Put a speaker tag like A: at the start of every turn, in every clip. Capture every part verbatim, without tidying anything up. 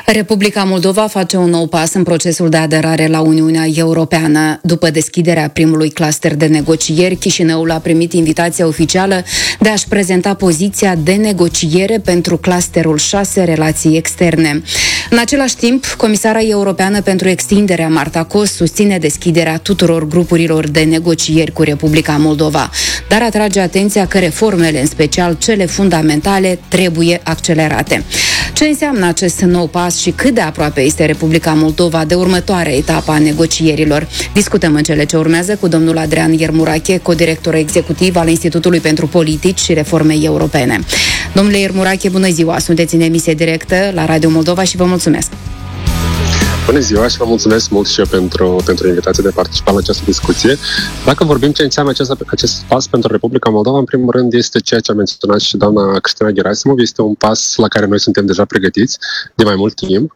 A: Republica Moldova face un nou pas în procesul de aderare la Uniunea Europeană. După deschiderea primului cluster de negocieri, Chișinăul a primit invitația oficială de a-și prezenta poziția de negociere pentru clusterul șase, relații externe. În același timp, Comisara Europeană pentru Extinderea, Marta Kos, susține deschiderea tuturor grupurilor de negocieri cu Republica Moldova, dar atrage atenția că reformele, în special cele fundamentale, trebuie accelerate. Ce înseamnă acest nou pas și cât de aproape este Republica Moldova de următoarea etapă a negocierilor? Discutăm în cele ce urmează cu domnul Adrian Iermurache, codirector executiv al Institutului pentru Politici și Reforme Europene. Domnule Iermurache, bună ziua! Sunteți în emisie directă la Radio Moldova și vă mulțumesc!
B: Bună ziua și vă mulțumesc mult și eu pentru, pentru invitația de a participa la această discuție. Dacă vorbim ce înseamnă acest, acest pas pentru Republica Moldova, în primul rând este ceea ce a menționat și doamna Cristina Gerasimov, este un pas la care noi suntem deja pregătiți de mai mult timp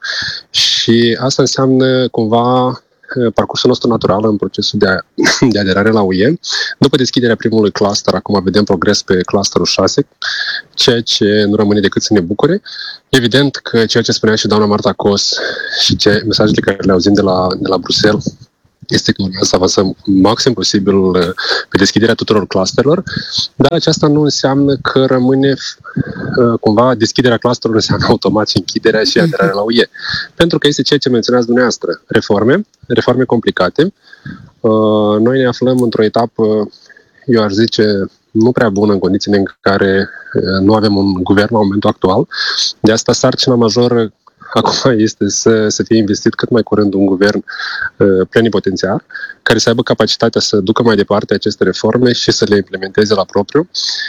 B: și asta înseamnă cumva parcursul nostru natural în procesul de, a, de aderare la U E. După deschiderea primului cluster, acum vedem progres pe clusterul șase, ceea ce nu rămâne decât să ne bucure. Evident că ceea ce spunea și doamna Marta Kos și ce, mesajele care le auzim de la, de la Bruxelles este că urmează să avansăm maxim posibil pe deschiderea tuturor clusterelor, dar aceasta nu înseamnă că rămâne cumva deschiderea clusterului înseamnă automat și închiderea și aderarea la U E. Pentru că este ceea ce menționați dumneavoastră. Reforme, reforme complicate. Noi ne aflăm într-o etapă, eu aș zice, nu prea bună în condițiile în care nu avem un guvern la momentul actual. De asta sarcina majoră acum este să, să fie investit cât mai curând un guvern uh, plenipotențiar, care să aibă capacitatea să ducă mai departe aceste reforme și să le implementeze la propriu.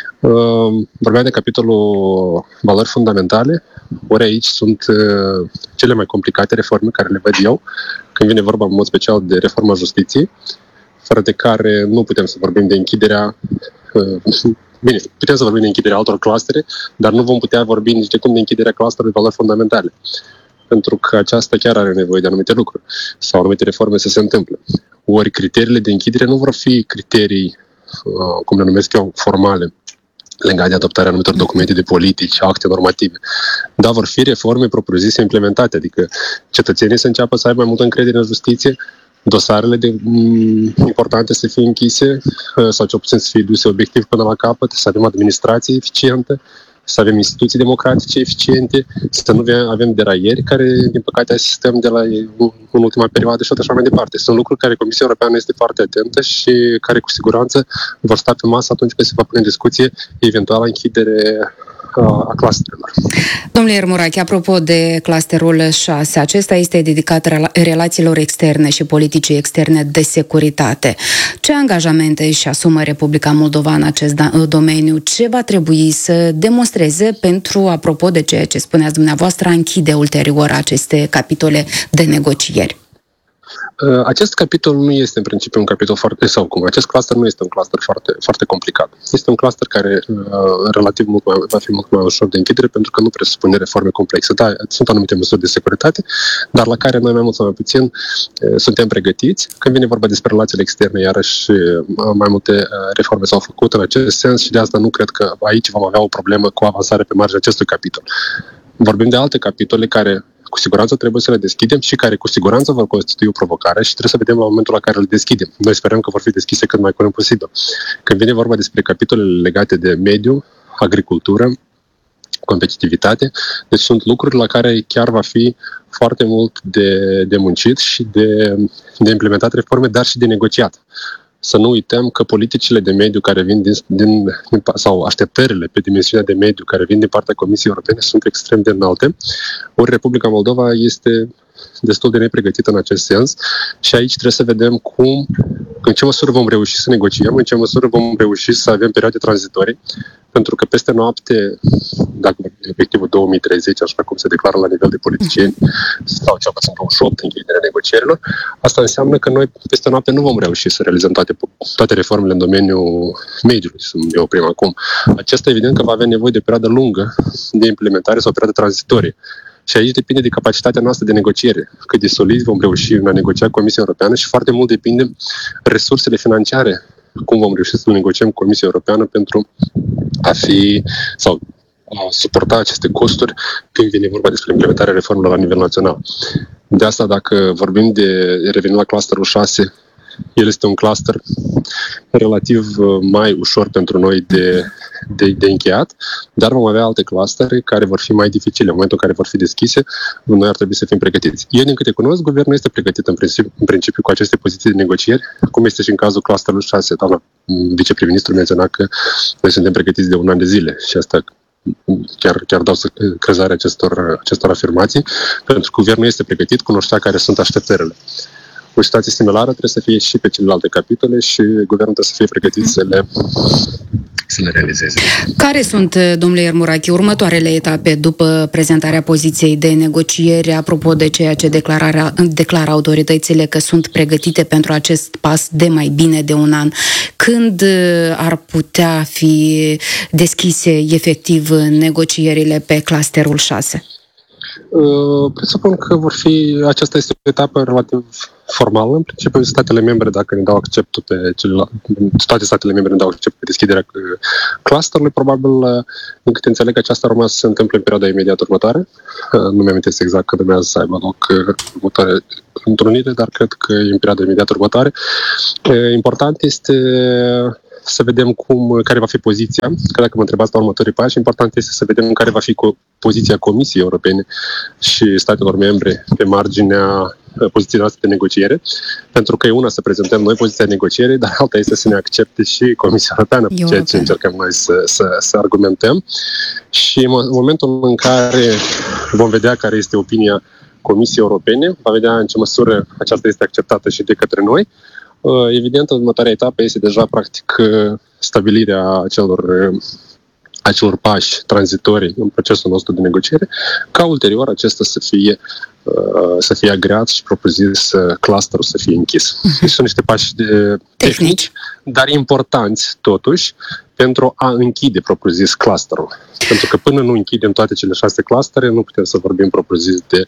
B: Uh, vorbeam de capitolul valori fundamentale, ori aici sunt uh, cele mai complicate reforme care le văd eu, când vine vorba în mod special de reforma justiției, fără de care nu putem să vorbim de închiderea uh, Bine, putem să vorbim de închiderea altor clustere, dar nu vom putea vorbi nici de cum de închiderea clusterului de valori fundamentale. Pentru că aceasta chiar are nevoie de anumite lucruri sau anumite reforme să se întâmple. Ori criteriile de închidere nu vor fi criterii, cum le numesc eu, formale, legate de adoptarea anumitor documente de politici, acte normative. Dar vor fi reforme propriu-zise implementate, adică cetățenii să înceapă să aibă mai multă încredere în justiție, dosarele de, m- importante să fie închise sau cel puțin să fie duse obiectiv până la capăt, să avem administrație eficientă, să avem instituții democratice eficiente, să nu avem deraieri care, din păcate, asistăm de la în ultima perioadă și tot așa mai departe. Sunt lucruri care Comisia Europeană este foarte atentă și care cu siguranță vor sta pe masă atunci când se va pune în discuție eventuala închidere a clusterelor.
A: Domnule Iermurache, apropo de clusterul șase, acesta este dedicat rela- relațiilor externe și politicii externe de securitate. Ce angajamente își asumă Republica Moldova în acest da- domeniu? Ce va trebui să demonstreze pentru, apropo de ceea ce spuneați dumneavoastră, a închide ulterior aceste capitole de negocieri?
B: Acest capitol nu este în principiu un capitol foarte, sau cum, acest cluster nu este un cluster foarte, foarte complicat. Este un cluster care relativ mult mai, va fi mult mai ușor de închidere pentru că nu presupune reforme complexe. Da, sunt anumite măsuri de securitate, dar la care noi mai mult sau mai puțin suntem pregătiți. Când vine vorba despre relațiile externe, iarăși mai multe reforme s-au făcut în acest sens și de asta nu cred că aici vom avea o problemă cu avansarea pe marginea acestui capitol. Vorbim de alte capitole care cu siguranță trebuie să le deschidem și care cu siguranță vor constitui o provocare și trebuie să vedem la momentul la care le deschidem. Noi sperăm că vor fi deschise cât mai curând posibil. Când vine vorba despre capitolele legate de mediu, agricultură, competitivitate, deci sunt lucruri la care chiar va fi foarte mult de, de muncit și de, de implementat reforme, dar și de negociat. Să nu uităm că politicile de mediu care vin din, din, sau așteptările pe dimensiunea de mediu care vin din partea Comisiei Europene sunt extrem de înalte. Ori Republica Moldova este destul de nepregătită în acest sens și aici trebuie să vedem cum, în ce măsură vom reuși să negociem, în ce măsură vom reuși să avem perioade tranzitorii, pentru că peste noapte, dacă obiectivul două mii treizeci, așa cum se declară la nivel de politicieni, sau cel puțin douăzeci și opt închiderea negocierilor, asta înseamnă că noi peste noapte nu vom reuși să realizăm toate, toate reformele în domeniul mediului, să ne oprim acum. Acesta evident că va avea nevoie de o perioadă lungă de implementare sau o perioadă tranzitorie. Și aici depinde de capacitatea noastră de negociere, cât de solizi vom reuși în a negocia Comisia Europeană și foarte mult depinde resursele financiare, cum vom reuși să negociem Comisia Europeană pentru a fi, sau a suporta aceste costuri când vine vorba despre implementarea reformelor la nivel național. De asta, dacă vorbim de revenim la clusterul șase, el este un cluster relativ mai ușor pentru noi de, de, de încheiat, dar vom avea alte clustere care vor fi mai dificile. În momentul în care vor fi deschise, noi ar trebui să fim pregătiți. Eu, din câte cunosc, guvernul este pregătit în principiu, în principiu cu aceste poziții de negocieri, cum este și în cazul clusterului șase. Doamna vicepreministru menționa că noi suntem pregătiți de un an de zile și asta chiar, chiar dau crezare acestor, acestor afirmații, pentru că guvernul este pregătit, cunoștea care sunt așteptările. O situație similară trebuie să fie și pe celelalte capitole și guvernul trebuie să fie pregătit să le, să le realizeze.
A: Care sunt, domnule Iormurache, următoarele etape după prezentarea poziției de negociere, apropo de ceea ce declară autoritățile că sunt pregătite pentru acest pas de mai bine de un an? Când ar putea fi deschise efectiv negocierile pe clusterul șase?
B: Uh, presupun că vor fi, aceasta este o etapă relativ formală. În principiu, statele membre, dacă ne dau acceptul pe celelalte, toate statele membre ne dau accept pe deschiderea clusterului, probabil, din câte înțeleg, aceasta urma să se întâmple în perioada imediat următoare. Uh, nu mi-am amintesc exact când urmează să aibă loc următoare întrunire, dar cred că e în perioada imediat următoare. Uh, important este să vedem cum, care va fi poziția, că dacă mă întrebați la următorii pași, important este să vedem care va fi poziția Comisiei Europene și statelor membre pe marginea poziției noastre de negociere, pentru că e una să prezentăm noi poziția de negociere, dar alta este să ne accepte și Comisia Europeană, ceea ce okay. încercăm noi să, să, să argumentăm. Și în momentul în care vom vedea care este opinia Comisiei Europene, va vedea în ce măsură aceasta este acceptată și de către noi. Evident, următoarea etapă este deja, practic, stabilirea acelor, acelor pași tranzitorii în procesul nostru de negociere, ca ulterior acesta să fie, să fie agreat și propus clusterul să fie închis. Deci sunt niște pași de tehnici, dar importanți, totuși, pentru a închide, propriu-zis, clusterul. Pentru că până nu închidem toate cele șase clustere, nu putem să vorbim, propriu-zis, de,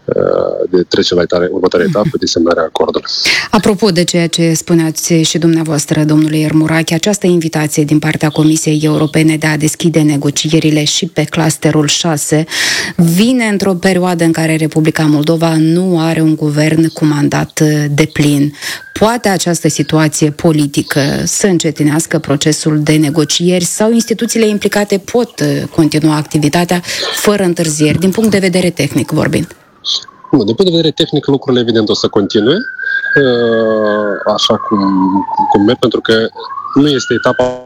B: de trecerea la următoarea etapă, de semnarea acordului.
A: Apropo de ceea ce spuneați și dumneavoastră, domnule Iormurache, această invitație din partea Comisiei Europene de a deschide negocierile și pe clusterul șase vine într-o perioadă în care Republica Moldova nu are un guvern cu mandat deplin. Poate această situație politică să încetinească procesul de negocieri sau instituțiile implicate pot continua activitatea fără întârzieri, din punct de vedere tehnic vorbind?
B: Nu, din punct de vedere tehnic, lucrurile evident o să continue așa cum, cum merg, pentru că nu este etapa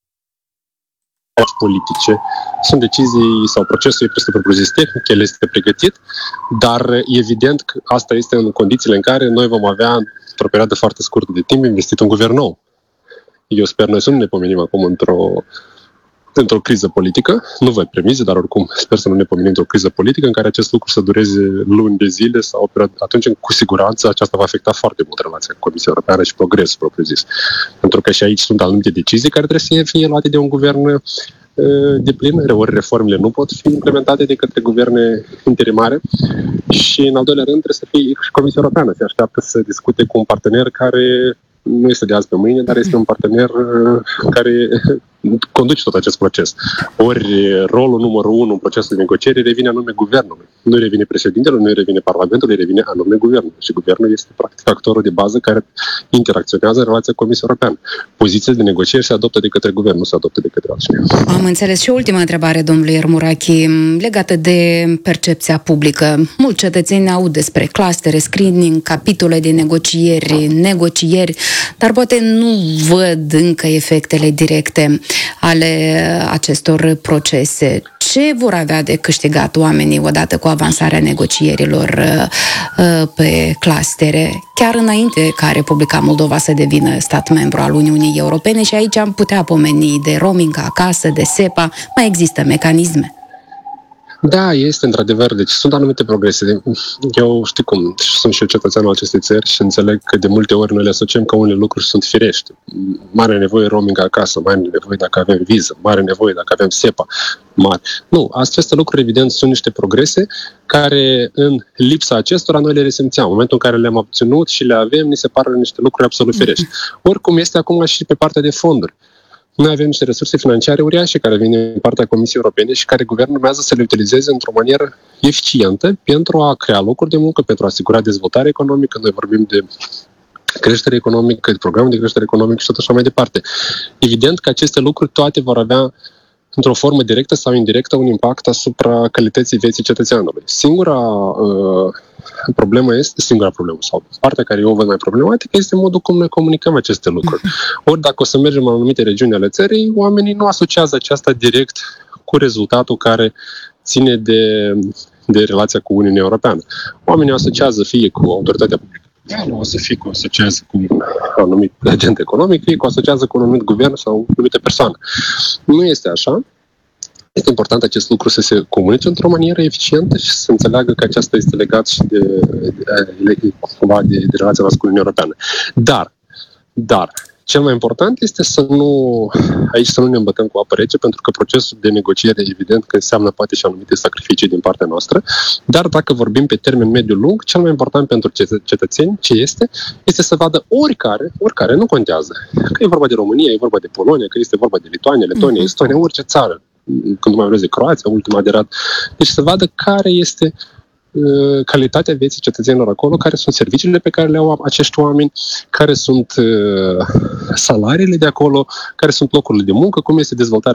B: politice. Sunt decizii sau procesul este propriu-zis tehnic, el este pregătit, dar evident că asta este în condițiile în care noi vom avea într-o perioadă foarte scurtă de timp investit un guvern nou. Eu sper noi să nu ne pomenim acum într-o, într-o criză politică, nu văd premize, dar oricum sper să nu ne pomenim într-o criză politică în care acest lucru să dureze luni de zile sau atunci cu siguranță aceasta va afecta foarte mult relația cu Comisia Europeană și progresul propriu-zis. Pentru că și aici sunt anumite decizii care trebuie să fie luate de un guvern de plin, ori reformele nu pot fi implementate de către guverne interimare și, în al doilea rând, trebuie să fie și Comisia Europeană. Se așteaptă să discute cu un partener care nu este de azi pe mâine, dar este un partener care conduce tot acest proces. Ori rolul numărul unu în procesul de negociere revine anume guvernului. Nu revine președintelui, nu revine parlamentului, revine anume guvernul. Și guvernul este practic actorul de bază care interacționează în relația cu Comisia Europeană. Pozițiile de negociere se adoptă de către guvern, nu se adoptă de către altcineva.
A: Am înțeles. Și o ultimă întrebare, domnule Iormurache, legată de percepția publică. Mulți cetățeni aud despre clustere, screening, capitole de negocieri, negocieri, dar poate nu văd încă efectele directe ale acestor procese. Ce vor avea de câștigat oamenii odată cu avansarea negocierilor pe clustere, chiar înainte ca Republica Moldova să devină stat membru al Uniunii Europene? Și aici am putea pomeni de roaming acasă, de SEPA, mai există mecanisme.
B: Da, este într-adevăr, deci sunt anumite progrese. Eu știu cum, sunt și eu cetățeanul acestei țări și înțeleg că de multe ori noi le asociem că unele lucruri sunt firești. Mare nevoie roaming acasă, mare nevoie dacă avem viză, mare nevoie dacă avem SEPA. Mare. Nu, aceste lucruri evident sunt niște progrese care în lipsa acestora noi le resimțeam. În momentul în care le-am obținut și le avem, ni se par niște lucruri absolut firești. Oricum este acum și pe partea de fonduri. Noi avem niște resurse financiare uriașe care vin din partea Comisiei Europene și care guvernul urmează să le utilizeze într-o manieră eficientă pentru a crea locuri de muncă, pentru a asigura dezvoltare economică. Noi vorbim de creștere economică, de program de creștere economică și tot așa mai departe. Evident că aceste lucruri toate vor avea într-o formă directă sau indirectă un impact asupra calității vieții cetățeanului. Singura uh, problemă este, singura problemă sau partea care eu o văd mai problematică este modul cum noi comunicăm aceste lucruri. Ori dacă o să mergem în anumite regiuni ale țării, oamenii nu asociază aceasta direct cu rezultatul care ține de, de relația cu Uniunea Europeană. Oamenii o asociază fie cu autoritatea publică, o să fie cu asociază cu un anumit agent economic, fie cu asociază cu un anumit guvern sau o anumită persoană. Nu este așa. Este important acest lucru să se comunice într-o manieră eficientă și să înțeleagă că aceasta este legat și de, de, de, de, de, de relația noastră cu Uniunea Europeană. Dar, dar, cel mai important este să nu, aici să nu ne îmbătăm cu apă rece, pentru că procesul de negociere, evident, că înseamnă poate și anumite sacrificii din partea noastră, dar dacă vorbim pe termen mediu-lung, cel mai important pentru cetățeni, ce este, este să vadă oricare, oricare, nu contează, că e vorba de România, e vorba de Polonia, că este vorba de Lituania, Letonia, Estonia, orice țară, când mai vreți de Croația, ultima aderat, deci să vadă care este calitatea vieții cetățenilor acolo, care sunt serviciile pe care le au acești oameni, care sunt salariile de acolo, care sunt locurile de muncă, cum este dezvoltarea